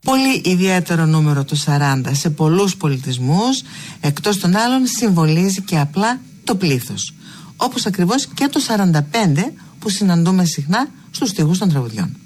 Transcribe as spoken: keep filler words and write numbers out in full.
Πολύ ιδιαίτερο νούμερο το σαράντα σε πολλούς πολιτισμούς, εκτός των άλλων συμβολίζει και απλά το πλήθος. Όπως ακριβώς και το σαράντα πέντε που συναντούμε συχνά στους στιχούς των τραγουδιών.